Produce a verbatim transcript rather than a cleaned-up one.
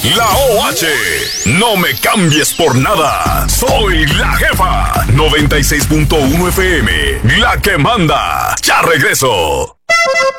La O H. No me cambies por nada. Soy la jefa. noventa y seis punto uno F M. La que manda. Ya regreso.